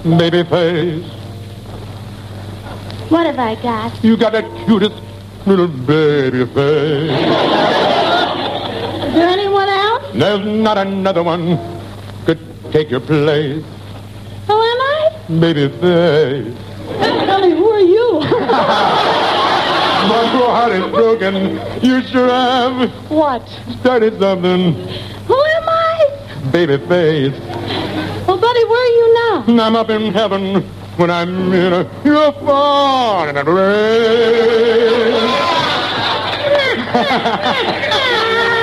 baby face. What have I got? You got the cutest little baby face. Is there anyone else? There's not another one could take your place. Who am I? Baby face. Honey, who are you? My poor heart is broken. You sure have What? started something. Who am I? Baby face. Well, buddy, where are you now? I'm up in heaven when I'm in a uniform and a rain.